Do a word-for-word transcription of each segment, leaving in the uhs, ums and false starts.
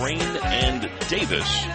Crane, and Davis.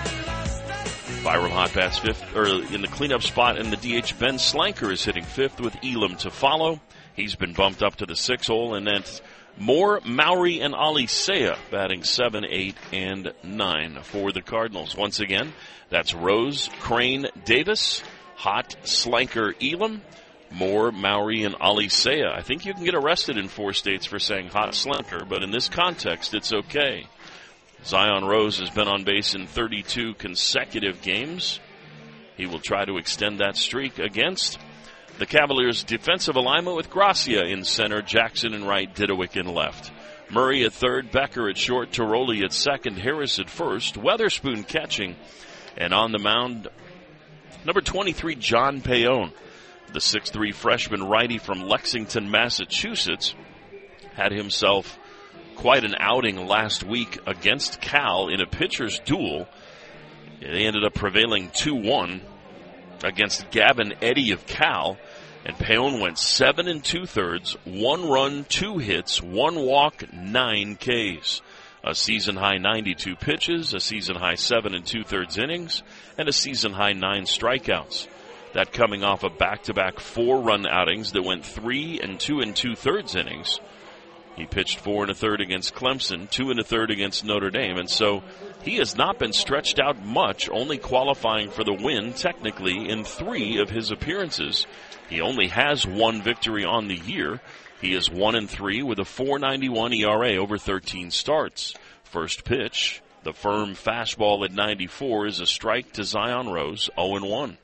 Byram Hot bats fifth, or in the cleanup spot, and the D H Ben Slanker is hitting fifth with Elam to follow. He's been bumped up to the six hole, and that's Moore, Mowry, and Alicea batting seven, eight, and nine for the Cardinals. Once again, that's Rose, Crane, Davis, Hot, Slanker, Elam, Moore, Mowry, and Alicea. I think you can get arrested in four states for saying Hot Slanker, but in this context, it's okay. Zion Rose has been on base in thirty-two consecutive games. He will try to extend that streak against the Cavaliers' defensive alignment with Gracia in center, Jackson in right, Didowick in left. Murray at third, Becker at short, Tiroli at second, Harris at first, Weatherspoon catching, and on the mound, number twenty-three, John Payon. The six three freshman righty from Lexington, Massachusetts, had himself quite an outing last week against Cal in a pitcher's duel. They ended up prevailing two one against Gavin Eddy of Cal, and Payon went seven and two-thirds, one run, two hits, one walk, nine Ks. A season-high ninety-two pitches, a season-high seven and two-thirds innings, and a season-high nine strikeouts. That coming off of back-to-back four-run outings that went three and two and two-thirds innings. He pitched four and a third against Clemson, two and a third against Notre Dame, and so he has not been stretched out much, only qualifying for the win technically in three of his appearances. He only has one victory on the year. He is one and three with a four ninety-one E R A over thirteen starts. First pitch, the firm fastball at ninety-four is a strike to Zion Rose, oh and one.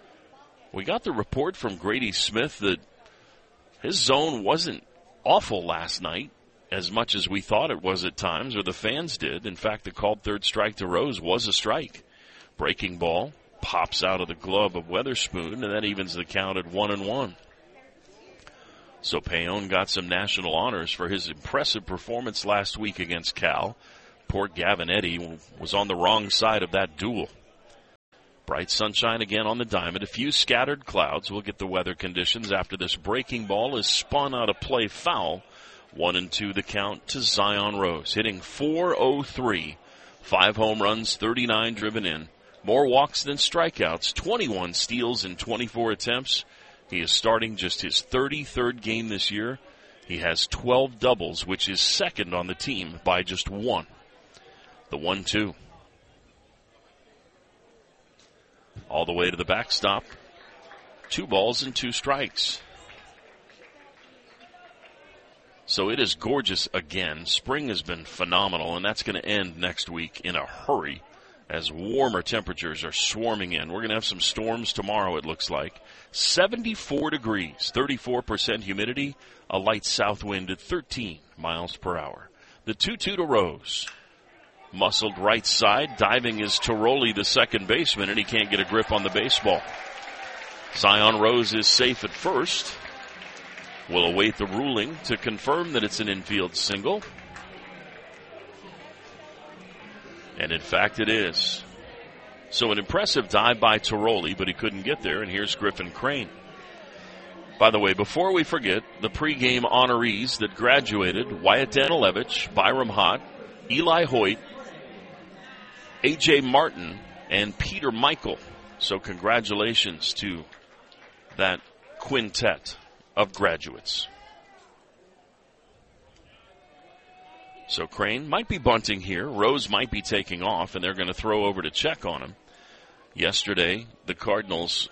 We got the report from Grady Smith that his zone wasn't awful last night, as much as we thought it was at times, or the fans did. In fact, the called third strike to Rose was a strike. Breaking ball pops out of the glove of Weatherspoon, and that evens the count at one and one. So Payon got some national honors for his impressive performance last week against Cal. Poor Gavin Eddy was on the wrong side of that duel. Bright sunshine again on the diamond. A few scattered clouds. We'll get the weather conditions after this breaking ball is spun out of play foul. One and two the count to Zion Rose, hitting four oh three. Five home runs, thirty-nine driven in. More walks than strikeouts, twenty-one steals in twenty-four attempts. He is starting just his thirty-third game this year. He has twelve doubles, which is second on the team by just one. The one two. All the way to the backstop. Two balls and two strikes. So it is gorgeous again. Spring has been phenomenal, and that's going to end next week in a hurry as warmer temperatures are swarming in. We're going to have some storms tomorrow, it looks like. seventy-four degrees, thirty-four percent humidity, a light south wind at thirteen miles per hour. The two two to Rose. Muscled right side, diving is Tiroli, the second baseman, and he can't get a grip on the baseball. Zion Rose is safe at first. We'll await the ruling to confirm that it's an infield single. And in fact it is. So an impressive dive by Tiroli, but he couldn't get there, and here's Griffin Crane. By the way, before we forget, the pregame honorees that graduated: Wyatt Danilevich, Byram Hot, Eli Hoyt, A J Martin, and Peter Michael. So congratulations to that quintet of graduates. So Crane might be bunting here. Rose might be taking off, and they're going to throw over to check on him. Yesterday, the Cardinals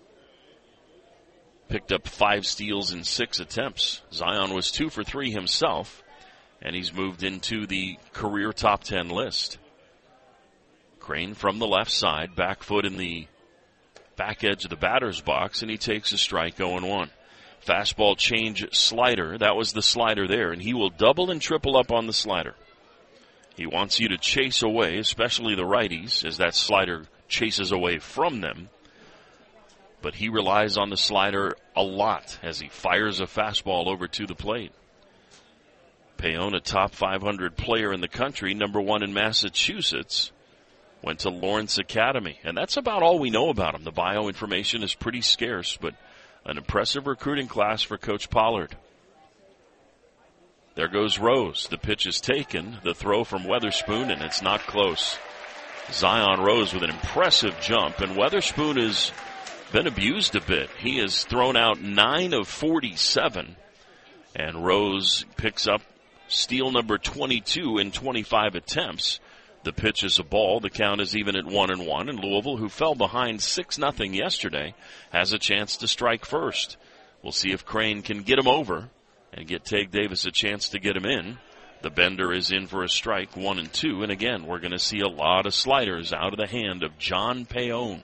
picked up five steals in six attempts. Zion was two for three himself, and he's moved into the career top ten list. Crane from the left side, back foot in the back edge of the batter's box, and he takes a strike, oh and one. Fastball change slider, that was the slider there, and he will double and triple up on the slider. He wants you to chase away, especially the righties, as that slider chases away from them. But he relies on the slider a lot as he fires a fastball over to the plate. Payon, a top five hundred player in the country, number one in Massachusetts, went to Lawrence Academy. And that's about all we know about him. The bio information is pretty scarce, but an impressive recruiting class for Coach Pollard. There goes Rose. The pitch is taken. The throw from Weatherspoon, and it's not close. Zion Rose with an impressive jump, and Weatherspoon has been abused a bit. He has thrown out nine of forty-seven, and Rose picks up steal number twenty-two in twenty-five attempts. The pitch is a ball. The count is even at one and one, and Louisville, who fell behind six nothing yesterday, has a chance to strike first. We'll see if Crane can get him over and get Tage Davis a chance to get him in. The bender is in for a strike, one and two. And again, we're going to see a lot of sliders out of the hand of John Paone.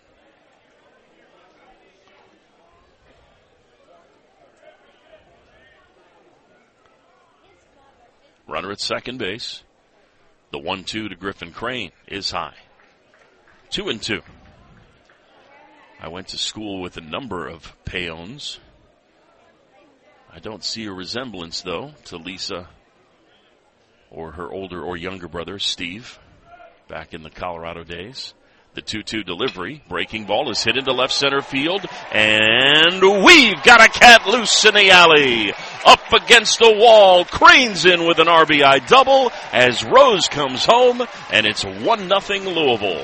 Runner at second base. The one two to Griffin Crane is high. Two and two. I went to school with a number of Paones. I don't see a resemblance, though, to Lisa or her older or younger brother, Steve, back in the Colorado days. The two two delivery. Breaking ball is hit into left center field. And we've got a cat loose in the alley. Up against the wall. Crane's in with an R B I double as Rose comes home. And it's one nothing Louisville.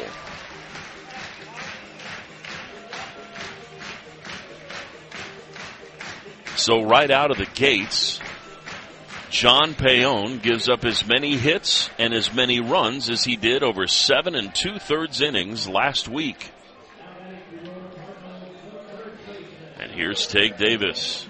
So right out of the gates, John Paone gives up as many hits and as many runs as he did over seven and two-thirds innings last week. And here's Tage Davis.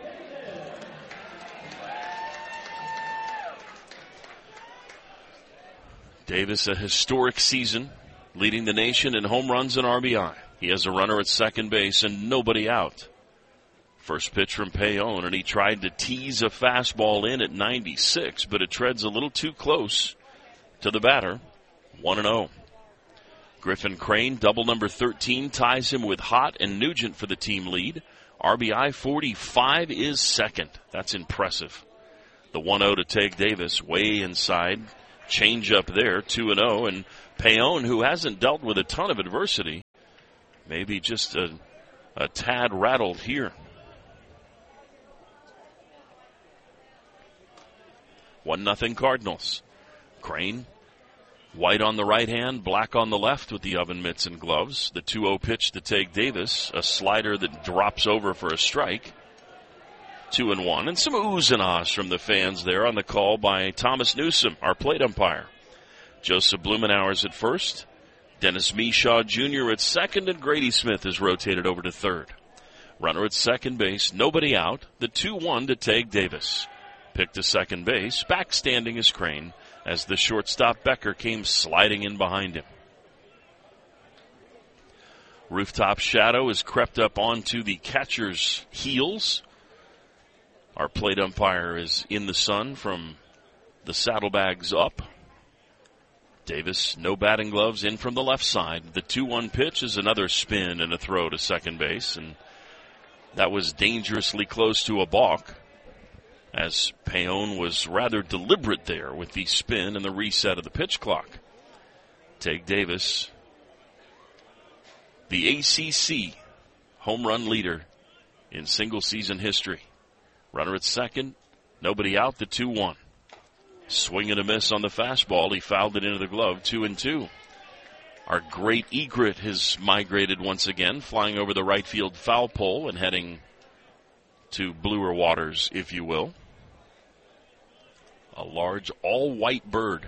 Davis, a historic season, leading the nation in home runs and R B I. He has a runner at second base and nobody out. First pitch from Paone, and he tried to tease a fastball in at ninety-six, but it treads a little too close to the batter. one and oh. Griffin Crane, double number thirteen, ties him with Hott and Nugent for the team lead. R B I forty-five is second. That's impressive. The one oh to Tage Davis, way inside. Change up there, two and oh. And Paone, who hasn't dealt with a ton of adversity, maybe just a, a tad rattled here. One nothing Cardinals. Crane, white on the right hand, black on the left with the oven mitts and gloves. The two oh pitch to Tage Davis, a slider that drops over for a strike. Two and one, and some oohs and ahs from the fans there on the call by Thomas Newsom, our plate umpire. Joseph Blumenauer's at first. Dennis Meshaw Junior at second, and Grady Smith is rotated over to third. Runner at second base, nobody out. The two one to Tage Davis. Picked to second base. Back standing is Crane as the shortstop Becker came sliding in behind him. Rooftop shadow has crept up onto the catcher's heels. Our plate umpire is in the sun from the saddlebags up. Davis, no batting gloves, in from the left side. The two one pitch is another spin and a throw to second base, and that was dangerously close to a balk, as Paone was rather deliberate there with the spin and the reset of the pitch clock. Tage Davis, the A C C home run leader in single season history. Runner at second, nobody out, the two one. Swing and a miss on the fastball. He fouled it into the glove, two and two. Our great egret has migrated once again, flying over the right field foul pole and heading to bluer waters, if you will. A large, all-white bird.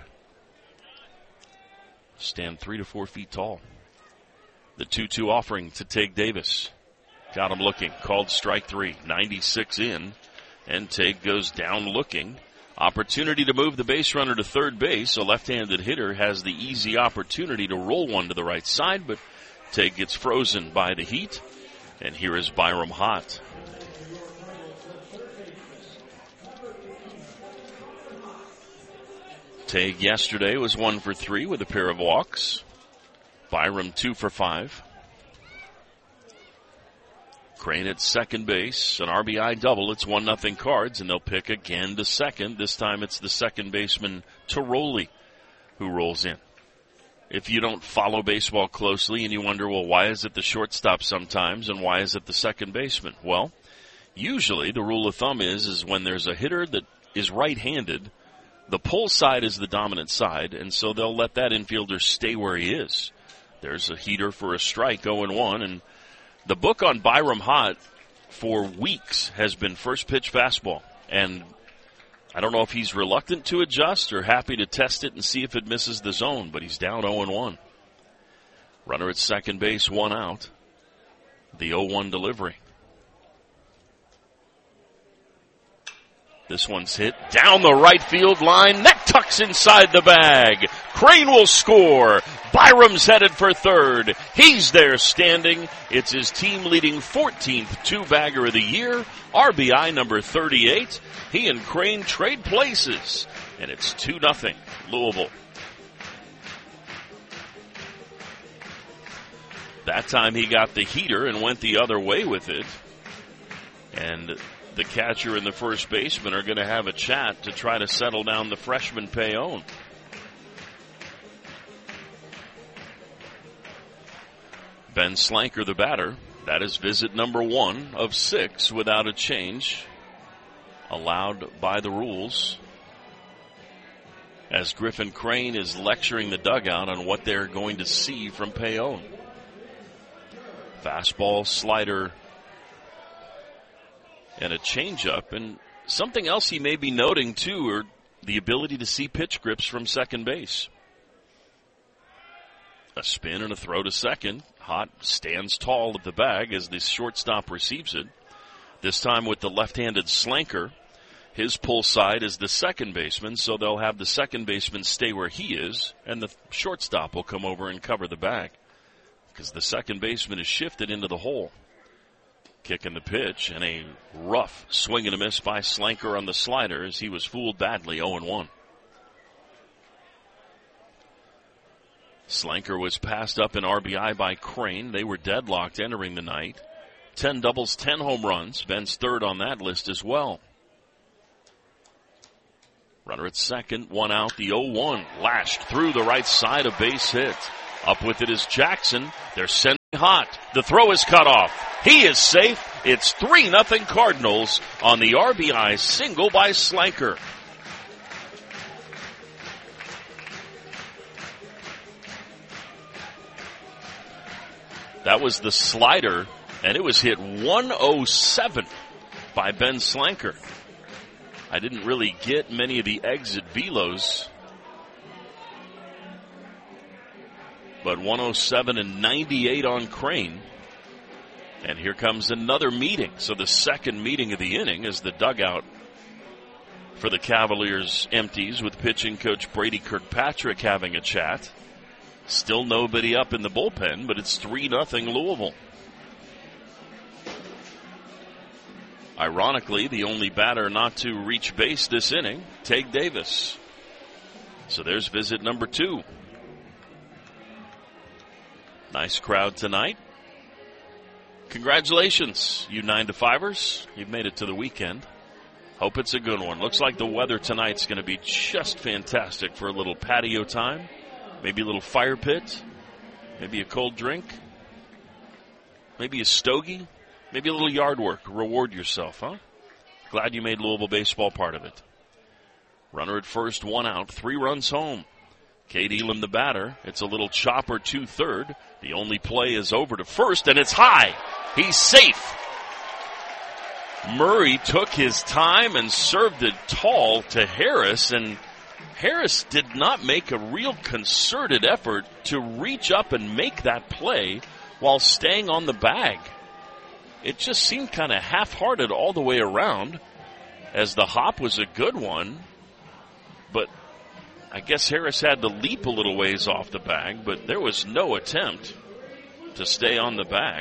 Stand three to four feet tall. The two two offering to Tage Davis. Got him looking. Called strike three. ninety-six in. And Tage goes down looking. Opportunity to move the base runner to third base. A left-handed hitter has the easy opportunity to roll one to the right side, but Tage gets frozen by the heat. And here is Byram Hott. Tage yesterday was one for three with a pair of walks. Byram two for five. Crane at second base, an R B I double. It's one nothing Cards, and they'll pick again to second. This time it's the second baseman, Tiroli, who rolls in. If you don't follow baseball closely and you wonder, well, why is it the shortstop sometimes and why is it the second baseman? Well, usually the rule of thumb is, is when there's a hitter that is right-handed. The pull side is the dominant side, and so they'll let that infielder stay where he is. There's a heater for a strike, oh and one, and the book on Byram Hott for weeks has been first pitch fastball, and I don't know if he's reluctant to adjust or happy to test it and see if it misses the zone, but he's down oh and one. Runner at second base, one out. The oh one delivery. This one's hit down the right field line. That tucks inside the bag. Crane will score. Byram's headed for third. He's there standing. It's his team-leading fourteenth two-bagger of the year. R B I number thirty-eight. He and Crane trade places. And it's two nothing Louisville. That time he got the heater and went the other way with it. And the catcher and the first baseman are going to have a chat to try to settle down the freshman Payon. Ben Slanker, the batter. That is visit number one of six without a change allowed by the rules, as Griffin Crane is lecturing the dugout on what they're going to see from Payon. Fastball, slider, and a changeup. And something else he may be noting, too, are the ability to see pitch grips from second base. A spin and a throw to second. Hott stands tall at the bag as the shortstop receives it. This time with the left-handed Slanker. His pull side is the second baseman, so they'll have the second baseman stay where he is, and the shortstop will come over and cover the bag, because the second baseman is shifted into the hole. Kicking the pitch, and a rough swing and a miss by Slanker on the slider as he was fooled badly, oh and one. Slanker was passed up in R B I by Crane. They were deadlocked entering the night. Ten doubles, ten home runs. Ben's third on that list as well. Runner at second, one out, the oh one. Lashed through the right side, a base hit. Up with it is Jackson. They're sending Hott. The throw is cut off. He is safe. It's three nothing Cardinals on the R B I single by Slanker. That was the slider, and it was hit one oh seven by Ben Slanker. I didn't really get many of the exit velos, but one oh seven and ninety-eight on Crane. And here comes another meeting. So the second meeting of the inning as the dugout for the Cavaliers empties, with pitching coach Brady Kirkpatrick having a chat. Still nobody up in the bullpen, but it's three nothing Louisville. Ironically, the only batter not to reach base this inning, Tate Davis. So there's visit number two. Nice crowd tonight. Congratulations, you nine to fivers. You've made it to the weekend. Hope it's a good one. Looks like the weather tonight's going to be just fantastic for a little patio time. Maybe a little fire pit. Maybe a cold drink. Maybe a stogie. Maybe a little yard work. Reward yourself, huh? Glad you made Louisville baseball part of it. Runner at first, one out, three runs home. Cade Elam, the batter. It's a little chopper to third. The only play is over to first, and it's high. He's safe. Murray took his time and served it tall to Harris, and Harris did not make a real concerted effort to reach up and make that play while staying on the bag. It just seemed kind of half-hearted all the way around, as the hop was a good one, but I guess Harris had to leap a little ways off the bag, but there was no attempt to stay on the bag.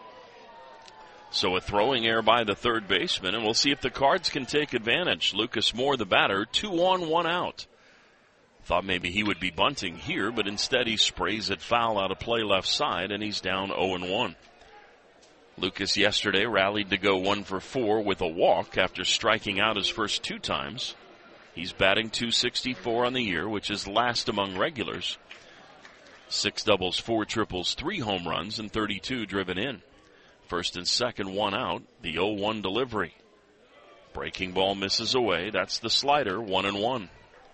So a throwing error by the third baseman, and we'll see if the Cards can take advantage. Lucas Moore, the batter, two on, one out. Thought maybe he would be bunting here, but instead he sprays it foul out of play left side, and he's down oh and one. Lucas yesterday rallied to go one for four with a walk after striking out his first two times. He's batting two sixty-four on the year, which is last among regulars. Six doubles, four triples, three home runs, and thirty-two driven in. First and second, one out. The oh one delivery. Breaking ball misses away. That's the slider, one and one.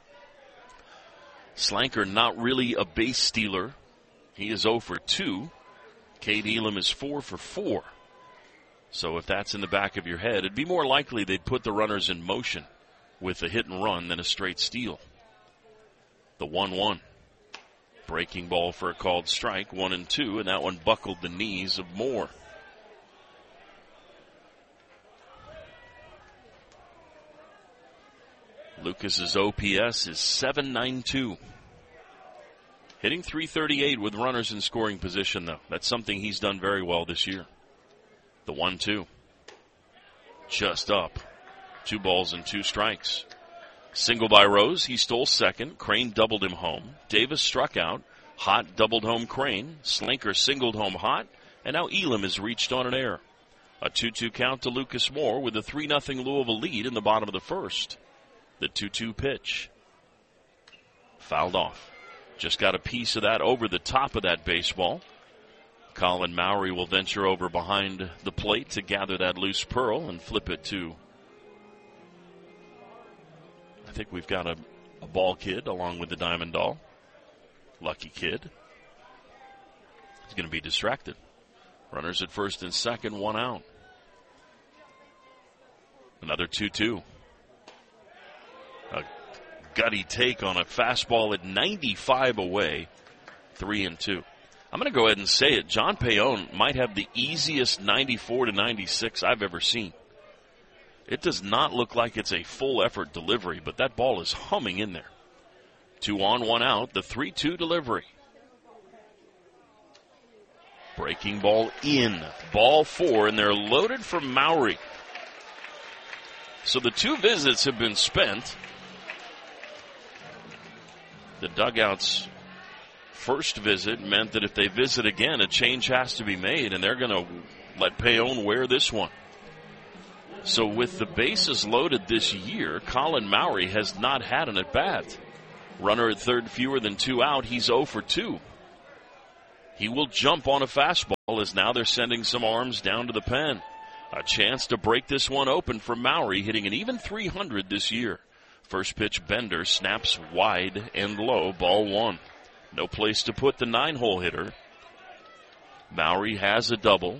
Slanker not really a base stealer. He is oh for two. Cade Elam is four for four. So if that's in the back of your head, it'd be more likely they'd put the runners in motion with a hit and run than a straight steal. The one one. Breaking ball for a called strike, one and two, and that one buckled the knees of Moore. Lucas's O P S is seven ninety-two. Hitting three thirty-eight with runners in scoring position, though. That's something he's done very well this year. The one two. Just up. Two balls and two strikes. Single by Rose. He stole second. Crane doubled him home. Davis struck out. Hott doubled home Crane. Slanker singled home Hott. And now Elam has reached on an error. A two two count to Lucas Moore with a three nothing Louisville lead in the bottom of the first. The two two pitch. Fouled off. Just got a piece of that over the top of that baseball. Colin Mowry will venture over behind the plate to gather that loose pearl and flip it to, I think we've got a, a ball kid along with the Diamond Doll. Lucky kid. He's going to be distracted. Runners at first and second, one out. Another two two. A gutty take on a fastball at ninety-five away, three and two. I'm going to go ahead and say it. John Payon might have the easiest ninety-four to ninety-six I've ever seen. It does not look like it's a full effort delivery, but that ball is humming in there. Two on, one out, the three two delivery. Breaking ball in. Ball four, and they're loaded from Mowry. So the two visits have been spent. The dugout's first visit meant that if they visit again, a change has to be made, and they're going to let Payon wear this one. So with the bases loaded this year, Colin Mowry has not had an at-bat. Runner at third fewer than two out, he's oh for two. He will jump on a fastball as now they're sending some arms down to the pen. A chance to break this one open for Mowry, hitting an even three hundred this year. First pitch Bender snaps wide and low, ball one. No place to put the nine-hole hitter. Mowry has a double.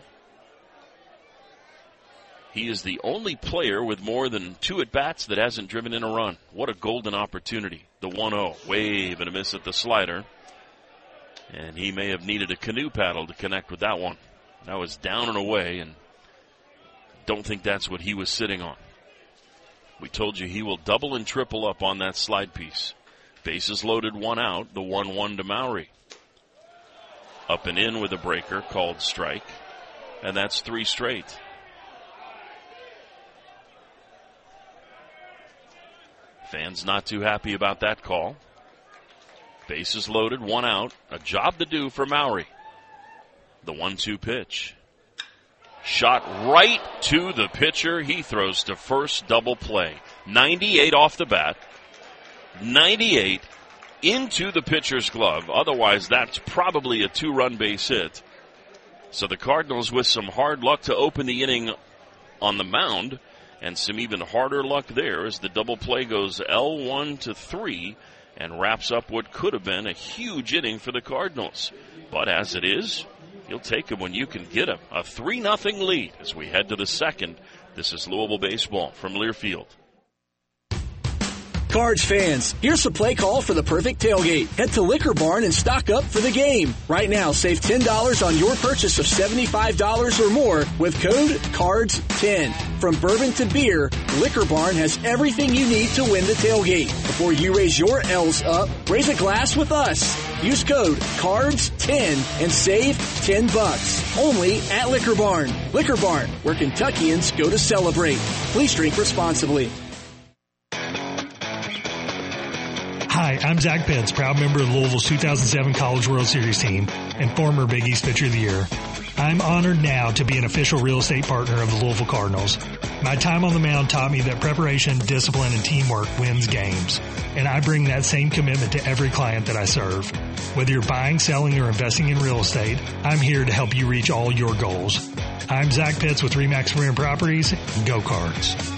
He is the only player with more than two at-bats that hasn't driven in a run. What a golden opportunity. The one oh. Wave and a miss at the slider. And he may have needed a canoe paddle to connect with that one. That was down and away, and don't think that's what he was sitting on. We told you he will double and triple up on that slide piece. Bases loaded, one out, the one one to Mowry. Up and in with a breaker, called strike. And that's three straight. Fans not too happy about that call. Bases loaded, one out. A job to do for Mowry. The one two pitch. Shot right to the pitcher. He throws to first, double play. ninety-eight off the bat. ninety-eight into the pitcher's glove. Otherwise, that's probably a two-run base hit. So the Cardinals, with some hard luck to open the inning on the mound, and some even harder luck there as the double play goes L one to three and wraps up what could have been a huge inning for the Cardinals. But as it is, you'll take them when you can get them. A three nothing lead as we head to the second. This is Louisville Baseball from Learfield. Cards fans, here's the play call for the perfect tailgate. Head to Liquor Barn and stock up for the game. Right now, save ten dollars on your purchase of seventy-five dollars or more with code cards ten. From bourbon to beer, Liquor Barn has everything you need to win the tailgate. Before you raise your L's up, raise a glass with us. Use code cards ten and save ten bucks. Only at Liquor Barn. Liquor Barn, where Kentuckians go to celebrate. Please drink responsibly. Hi, I'm Zach Pitts, proud member of Louisville's two thousand seven College World Series team and former Big East Pitcher of the Year. I'm honored now to be an official real estate partner of the Louisville Cardinals. My time on the mound taught me that preparation, discipline, and teamwork wins games. And I bring that same commitment to every client that I serve. Whether you're buying, selling, or investing in real estate, I'm here to help you reach all your goals. I'm Zach Pitts with Remax Marine Properties. Go Cards.